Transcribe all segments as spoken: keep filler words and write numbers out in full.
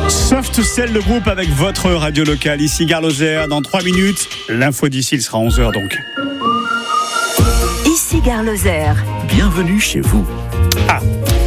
Soft Cell, le groupe avec votre radio locale, ici Gare Lozère. Dans trois minutes, l'info d'ici, il sera onze heures donc. Ici Gare Lozère. Bienvenue chez vous. Ah.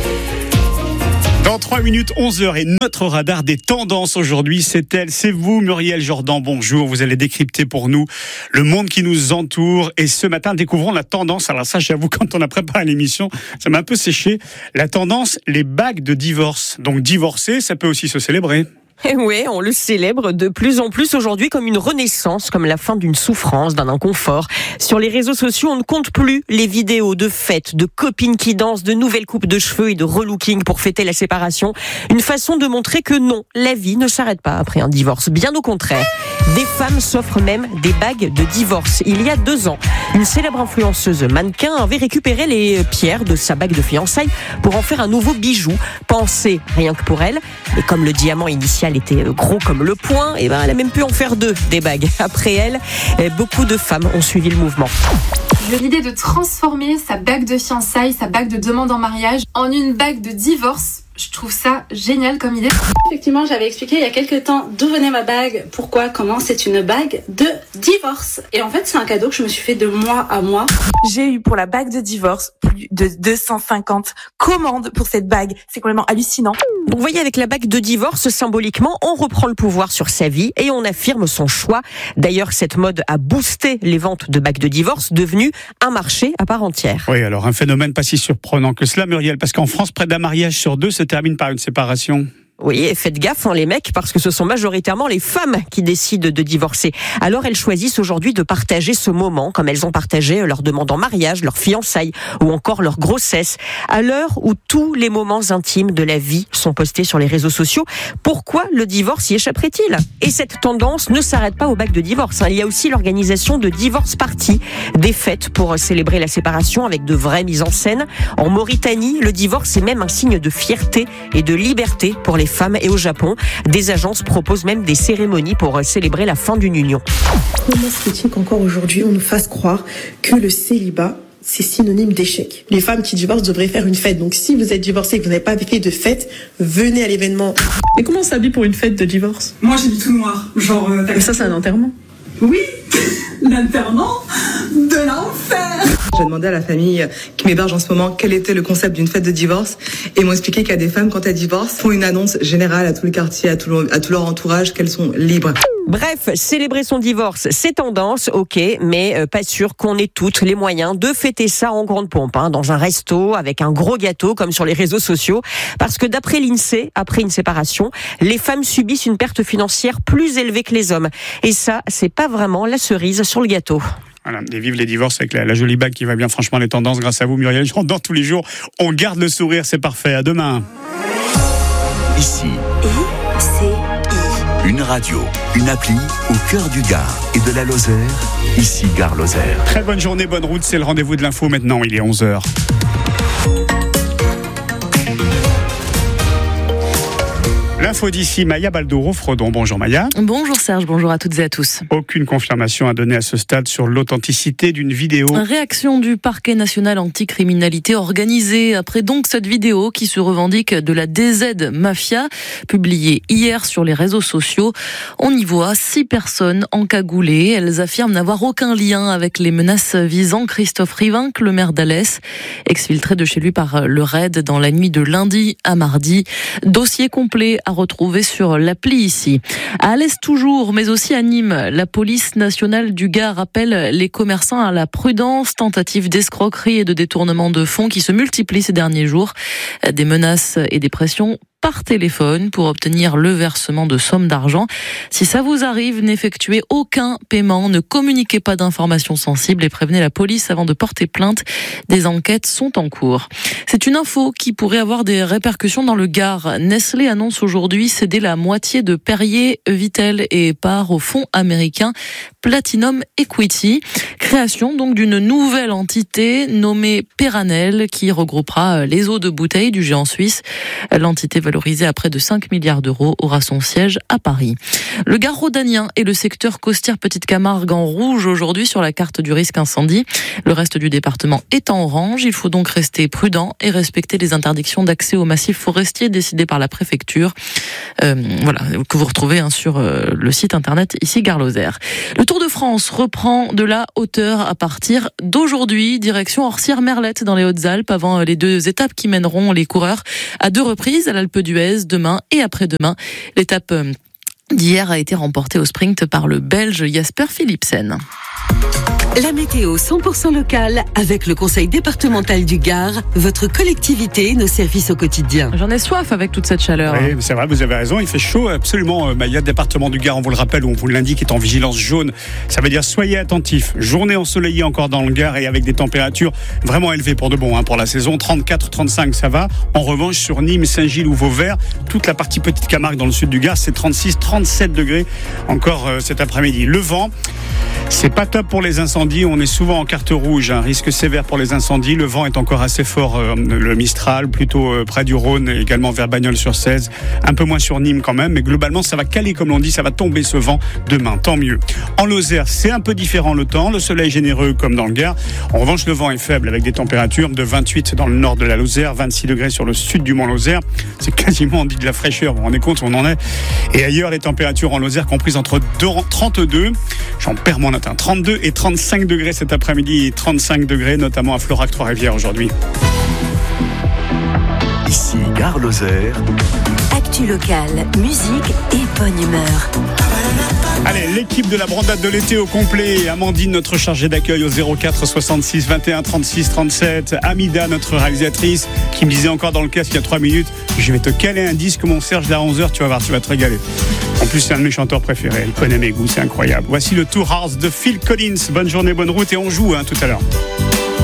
Dans trois minutes, onze heures, et notre radar des tendances aujourd'hui, c'est elle, c'est vous, Muriel Jordan. Bonjour, vous allez décrypter pour nous le monde qui nous entoure. Et ce matin, découvrons la tendance. Alors ça, j'avoue, quand on a préparé l'émission, ça m'a un peu séché. La tendance, les bagues de divorce. Donc divorcer, ça peut aussi se célébrer. Et oui, on le célèbre de plus en plus aujourd'hui comme une renaissance, comme la fin d'une souffrance, d'un inconfort. Sur les réseaux sociaux, on ne compte plus les vidéos de fêtes, de copines qui dansent, de nouvelles coupes de cheveux et de relooking pour fêter la séparation. Une façon de montrer que non, la vie ne s'arrête pas après un divorce. Bien au contraire. Des femmes s'offrent même des bagues de divorce. Il y a deux ans, une célèbre influenceuse mannequin avait récupéré les pierres de sa bague de fiançailles pour en faire un nouveau bijou, pensé rien que pour elle. Et comme le diamant initial était gros comme le poing, et ben elle a même pu en faire deux, des bagues. Après elle, beaucoup de femmes ont suivi le mouvement. L'idée de transformer sa bague de fiançailles, sa bague de demande en mariage, en une bague de divorce, je trouve ça génial comme idée. Effectivement, j'avais expliqué il y a quelques temps d'où venait ma bague, pourquoi, comment. C'est une bague de divorce. Et en fait, c'est un cadeau que je me suis fait de mois à mois. J'ai eu pour la bague de divorce plus de deux cent cinquante commandes pour cette bague. C'est complètement hallucinant. Vous voyez, avec la bague de divorce, symboliquement, on reprend le pouvoir sur sa vie et on affirme son choix. D'ailleurs, cette mode a boosté les ventes de bagues de divorce, devenues un marché à part entière. Oui, alors un phénomène pas si surprenant que cela, Muriel, parce qu'en France, près d'un mariage sur deux se termine par une séparation. Oui, et faites gaffe, hein, les mecs, parce que ce sont majoritairement les femmes qui décident de divorcer. Alors elles choisissent aujourd'hui de partager ce moment, comme elles ont partagé leur demande en mariage, leur fiançailles, ou encore leur grossesse. À l'heure où tous les moments intimes de la vie sont postés sur les réseaux sociaux, pourquoi le divorce y échapperait-il ? Et cette tendance ne s'arrête pas aux bagues de divorce. Hein. Il y a aussi l'organisation de divorce parties, des fêtes pour célébrer la séparation avec de vraies mises en scène. En Mauritanie, le divorce est même un signe de fierté et de liberté pour les femmes, et au Japon, des agences proposent même des cérémonies pour célébrer la fin d'une union. Comment se fait-il qu'encore aujourd'hui on nous fasse croire que le célibat c'est synonyme d'échec? Les femmes qui divorcent devraient faire une fête. Donc si vous êtes divorcé et que vous n'avez pas fait de fête, venez à l'événement. Mais comment on s'habille pour une fête de divorce? Moi j'ai du tout noir, genre... Euh, Mais ça c'est un enterrement. Oui, l'enterrement de l'enfer. J'ai demandé à la famille qui m'héberge en ce moment quel était le concept d'une fête de divorce, et ils m'ont expliqué qu'il y a des femmes, quand elles divorcent, font une annonce générale à tout le quartier, à tout, le, à tout leur entourage, qu'elles sont libres. Bref, célébrer son divorce, c'est tendance, ok, mais euh, pas sûr qu'on ait toutes les moyens de fêter ça en grande pompe, hein, dans un resto, avec un gros gâteau, comme sur les réseaux sociaux, parce que d'après l'INSEE, après une séparation, les femmes subissent une perte financière plus élevée que les hommes. Et ça, c'est pas vraiment la cerise sur le gâteau. Voilà, et vive les divorces avec la, la jolie bague qui va bien, franchement, les tendances, grâce à vous, Muriel. J'endors tous les jours, on garde le sourire, c'est parfait, à demain. Ici, I C I. une radio, une appli au cœur du Gard et de la Lozère, ici Gare Lozère. Très bonne journée, bonne route, c'est le rendez-vous de l'info maintenant, il est onze heures. L'info d'ici, Maya Baldoro-Frodon. Bonjour Maya. Bonjour Serge, bonjour à toutes et à tous. Aucune confirmation à donner à ce stade sur l'authenticité d'une vidéo. Réaction du parquet national anticriminalité organisée après donc cette vidéo qui se revendique de la D Z Mafia, publiée hier sur les réseaux sociaux. On y voit six personnes encagoulées. Elles affirment n'avoir aucun lien avec les menaces visant Christophe Rivinc, le maire d'Alès, exfiltré de chez lui par le raid dans la nuit de lundi à mardi. Dossier complet à retrouver sur l'appli ici. À Alès toujours, mais aussi à Nîmes, la police nationale du Gard appelle les commerçants à la prudence. Tentative d'escroquerie et de détournement de fonds qui se multiplient ces derniers jours. Des menaces et des pressions par téléphone pour obtenir le versement de sommes d'argent. Si ça vous arrive, n'effectuez aucun paiement, ne communiquez pas d'informations sensibles et prévenez la police avant de porter plainte. Des enquêtes sont en cours. C'est une info qui pourrait avoir des répercussions dans le Gard. Nestlé annonce aujourd'hui céder la moitié de Perrier, Vittel et part au fonds américain Platinum Equity. Création donc d'une nouvelle entité nommée Peranel qui regroupera les eaux de bouteille du géant suisse. L'entité va valorisé à près de cinq milliards d'euros, aura son siège à Paris. Le Gard rhodanien et le secteur Costières Petite Camargue en rouge aujourd'hui sur la carte du risque incendie. Le reste du département est en orange. Il faut donc rester prudent et respecter les interdictions d'accès au massif forestier décidées par la préfecture. Euh, voilà, que vous retrouvez hein, sur euh, le site internet ici Gare Lozère. Le Tour de France reprend de la hauteur à partir d'aujourd'hui, direction Orsières-Merlette dans les Hautes-Alpes, avant les deux étapes qui mèneront les coureurs à deux reprises à l'Alpe d'Huez demain et après-demain. L'étape euh, d'hier a été remportée au sprint par le Belge Jasper Philipsen. La météo cent pour cent locale avec le Conseil départemental du Gard, votre collectivité, nos services au quotidien. J'en ai soif avec toute cette chaleur. Oui, c'est vrai, vous avez raison, il fait chaud absolument. Maillot département du Gard, on vous le rappelle, on vous l'indique, est en vigilance jaune. Ça veut dire soyez attentifs. Journée ensoleillée encore dans le Gard et avec des températures vraiment élevées pour de bon hein, pour la saison. trente-quatre trente-cinq, ça va. En revanche, sur Nîmes, Saint-Gilles ou Vauvert, toute la partie Petite Camargue dans le sud du Gard, c'est trente-six trente-sept degrés encore euh, cet après-midi. Le vent, c'est pas top pour les incendies. On est souvent en carte rouge, un risque sévère pour les incendies. Le vent est encore assez fort, euh, le Mistral, plutôt euh, près du Rhône, et également vers Bagnols-sur-Cèze. Un peu moins sur Nîmes quand même, mais globalement, ça va caler, comme l'on dit, ça va tomber ce vent demain, tant mieux. En Lozère, c'est un peu différent le temps. Le soleil généreux comme dans le Gard. En revanche, le vent est faible avec des températures de vingt-huit dans le nord de la Lozère, vingt-six degrés sur le sud du Mont-Lozère. C'est quasiment, on dit, de la fraîcheur. Vous vous rendez compte où on en est. Et ailleurs, les températures en Lozère comprises entre trente-deux, j'en perds mon atteint, trente-deux et trente-cinq degrés cet après-midi et trente-cinq degrés, notamment à Florac Trois-Rivières aujourd'hui. Ici, Gare Lozère. Actu locale, musique et bonne humeur. Allez, l'équipe de la brandade de l'été au complet. Amandine, notre chargée d'accueil au zéro quatre soixante-six vingt et un trente-six trente-sept. Amida, notre réalisatrice, qui me disait encore dans le casque il y a trois minutes, je vais te caler un disque, mon Serge, d'à onze heures, tu vas voir, tu vas te régaler. En plus, c'est un de mes chanteurs préférés. Elle connaît mes goûts, c'est incroyable. Voici le Two Hearts de Phil Collins. Bonne journée, bonne route et on joue hein, tout à l'heure.